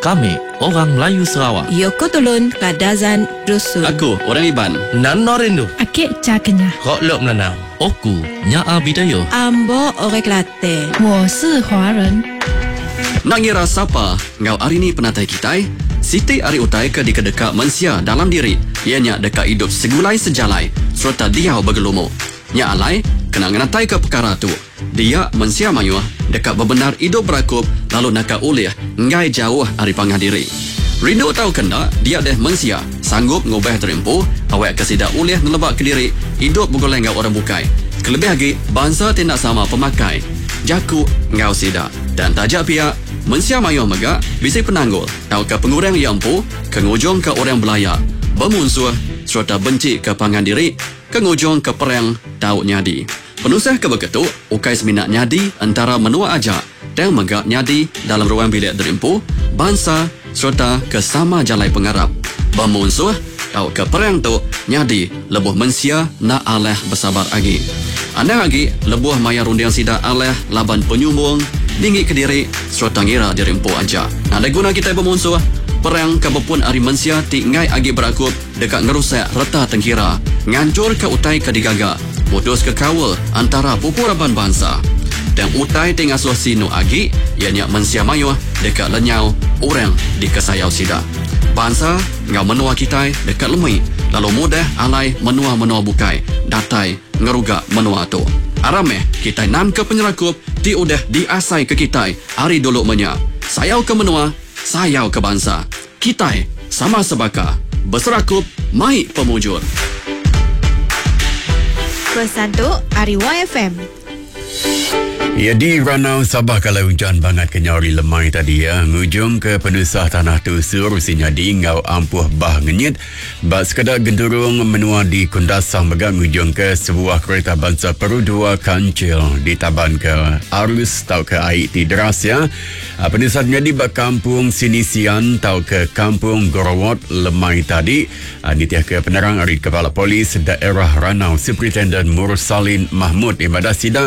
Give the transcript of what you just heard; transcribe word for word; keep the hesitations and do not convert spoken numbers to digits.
Kami orang Melayu Sarawak. Yoko Tolon Kadazan Dusun. Aku orang Iban. Nano Rindu. Akik Cakenya. Kok Lok Menanau. Oku Nyaa Bidaya. Ambo Orang Kelate. 我是华人。 Nak ngira siapa ngau hari ni penatai kitai? Siti ari utai ke di kedeka mensia dalam diri. Ianya deka hidup segulai sejalai serta dia bergelumu. Nya alai kena ngenatai ke perkara tu. Dia mensia mayuah deka bebenar hidup berakup lalu naka ulih ngai jauh ari pangah diri. Rindu tahu kena dia deh mensia sanggup ngubah terimpu awak kesida ulih nelebak ke diri hidup bergoleng ngau orang bukai. Kelebih lagi bangsa tidak sama pemakai. Jaku ngau sida dan tajak pihak mensia mayuah megak bisa penanggul tahu ke pengurang yang empu ke ngujung ke orang belaya bermusuh serta benci ke pangan diri ke ngujung ke perang tahu nyadi. Penusah ke begitu ukai seminat nyadi antara menua aja dan megak nyadi dalam ruang bilik derimpu bangsa serta ke sama jalai pengarap bermusuh tahu ke perang tu nyadi lebuh mensia na aleh bersabar lagi. Anda lagi lebuh maya rundiang sida aleh laban penyumbung dinggi ke diri serta ngira dirimpu aja. Ada guna kita bermusuh perang kebepun ari mensia ti ngai agi berakup dekat ngerusak reta tengkira ngancur ke utai ke digaga putus ke kawal antara pupuraban bangsa dan utai tengah suah sinu agi ianya mensia mayuah dekat lenyau orang di kesayau sida bangsa ngau menua kita dekat lemui lalu mudah alai menua-menua bukai datai ngerugak menua tu arameh kita nam ke penyerakup ti udah diasai ke kita hari dulu menya sayau ke menua sayau ke bangsa kita sama sebaka berserakup mai pemujur. Pesan tu Ari Y F M. Ya di Ranau Sabah kalau hujan banget kenyari lemai tadi ya. Ngujung ke penusah tanah tu sur sinya di ngau ampuh bah ngenyit. Bak sekadar gendurung menua di Kundasang megak ngujung ke sebuah kereta bangsa Peru dua kancil di taban ke arus tau ke air ti deras ya. Penusah nyadi bak kampung Sinisian tau ke kampung Gorowot lemai tadi. Nitiah ke penerang dari Kepala Polis Daerah Ranau Superintendent Mursalin Mahmud ibadah sidang